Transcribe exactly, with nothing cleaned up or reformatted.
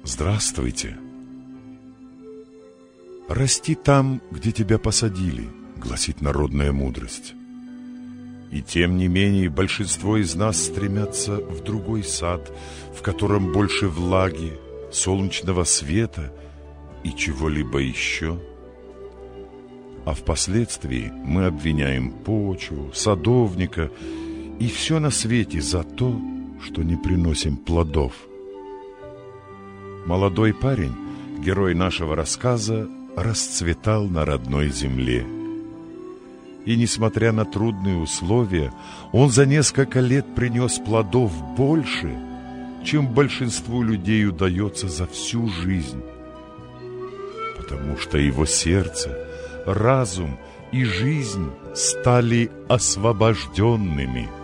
Здравствуйте. Расти там, где тебя посадили, гласит народная мудрость. И тем не менее большинство из нас стремятся в другой сад, в котором больше влаги, солнечного света и чего-либо еще. А впоследствии мы обвиняем почву, садовника и все на свете за то, что не приносим плодов. Молодой парень, герой нашего рассказа, расцветал на родной земле. И, несмотря на трудные условия, он за несколько лет принес плодов больше, чем большинству людей удается за всю жизнь. Потому что его сердце, разум и жизнь стали освобожденными.